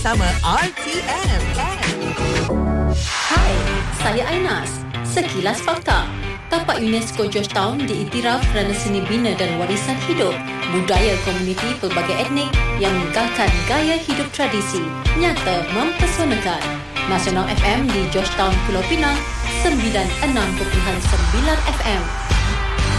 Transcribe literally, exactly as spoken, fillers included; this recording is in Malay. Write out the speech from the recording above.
Sama R T M. Hai, saya Ainas. Sekilas fakta. Tapak UNESCO Georgetown diiktiraf kerana seni bina dan warisan hidup, budaya komuniti pelbagai etnik yang menggalakkan gaya hidup tradisi, nyata mempesonakan. Nasional F M di Georgetown, Pulau Pinang, sembilan puluh enam perpuluhan sembilan F M.